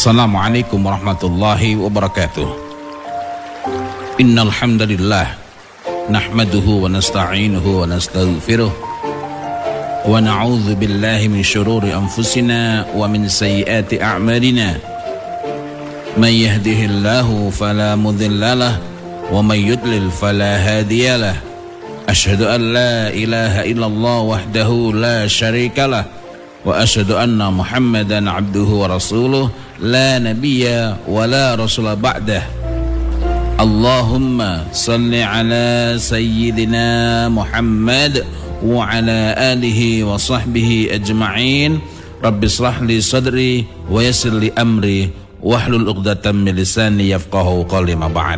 Assalamualaikum warahmatullahi wabarakatuh. Innal hamdalillah nahmaduhu wa nasta'inuhu wa nastaghfiruh wa na'udzu billahi min shururi anfusina wa min sayyiati a'malina. May yahdihillahu fala mudhillalah wa may yudlil fala hadiyalah. Asyhadu an la ilaha illallah wahdahu la syarikalah wa asyhadu anna Muhammadan abduhu wa rasuluh la nabiyya wa la rasula ba'dah. Allahumma salli ala sayyidina Muhammad wa ala alihi wa sahbihi ajma'in. Rabbi shrah li sadri wa yassir li amri wahlul 'uqdatam min lisani yafqahu qawli ma ba'd.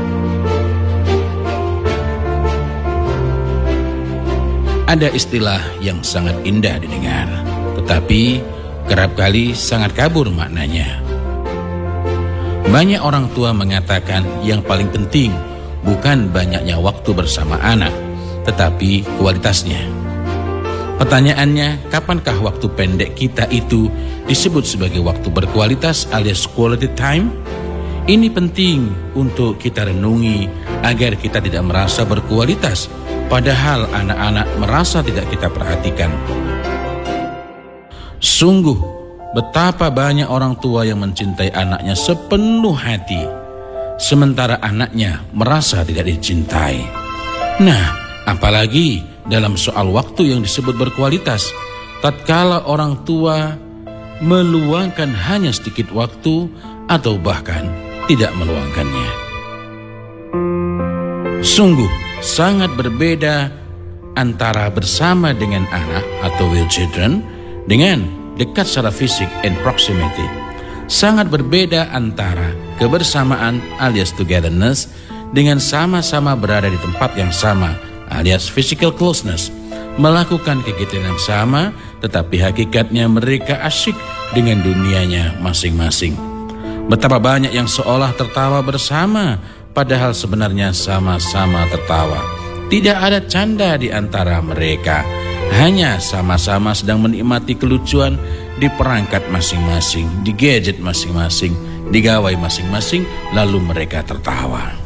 Ada istilah yang sangat indah didengar, tetapi kerap kali sangat kabur maknanya. Banyak orang tua mengatakan yang paling penting bukan banyaknya waktu bersama anak, tetapi kualitasnya. Pertanyaannya, kapankah waktu pendek kita itu disebut sebagai waktu berkualitas alias quality time? Ini penting untuk kita renungi agar kita tidak merasa berkualitas, padahal anak-anak merasa tidak kita perhatikan. Sungguh, betapa banyak orang tua yang mencintai anaknya sepenuh hati, sementara anaknya merasa tidak dicintai. Nah, apalagi dalam soal waktu yang disebut berkualitas, tatkala orang tua meluangkan hanya sedikit waktu atau bahkan tidak meluangkannya. Sungguh sangat berbeda antara bersama dengan anak atau with children dengan dekat secara fisik and proximity. Sangat berbeda antara kebersamaan alias togetherness dengan sama-sama berada di tempat yang sama alias physical closeness, melakukan kegiatan yang sama tetapi hakikatnya mereka asyik dengan dunianya masing-masing. Betapa banyak yang seolah tertawa bersama padahal sebenarnya sama-sama tertawa. Tidak ada canda di antara mereka, hanya sama-sama sedang menikmati kelucuan di perangkat masing-masing, di gadget masing-masing, di gawai masing-masing, lalu mereka tertawa.